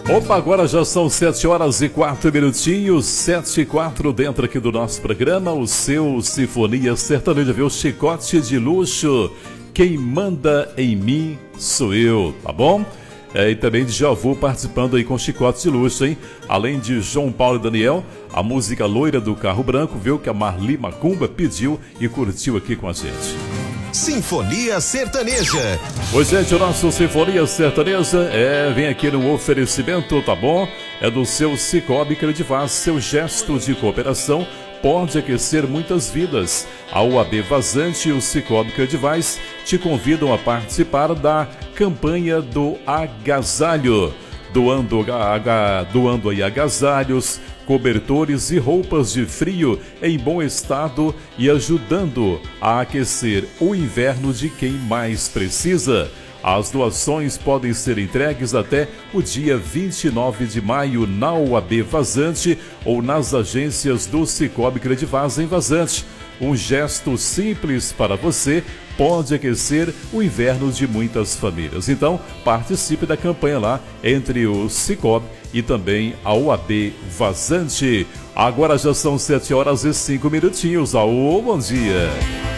Opa, agora já são 7h04, 7h04, dentro aqui do nosso programa, o seu Sinfonia Sertaneja, viu? Chicote de luxo, quem manda em mim sou eu, tá bom? E também de Javu participando aí com Chicote de luxo, hein? Além de João Paulo e Daniel, a música Loira do Carro Branco, viu? Que a Marli Macumba pediu e curtiu aqui com a gente. Sinfonia Sertaneja. Oi, gente, o nosso Sinfonia Sertaneja vem aqui no oferecimento, tá bom? É do seu Cicobi Credivaz, seu gesto de cooperação pode aquecer muitas vidas. A UAB Vazante e o Cicobi Credivaz te convidam a participar da campanha do agasalho, doando aí agasalhos, cobertores e roupas de frio em bom estado e ajudando a aquecer o inverno de quem mais precisa. As doações podem ser entregues até o dia 29 de maio na UAB Vazante ou nas agências do Cicobi Credivaz em Vazante. Um gesto simples para você pode aquecer o inverno de muitas famílias. Então, participe da campanha lá entre o Cicobi e também a UAB Vazante. Agora já são 7h05. Alô, bom dia.